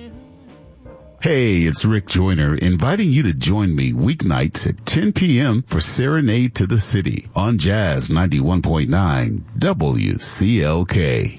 Hey, it's Rick Joyner inviting you to join me weeknights at 10 p.m. for Serenade to the City on Jazz 91.9 WCLK.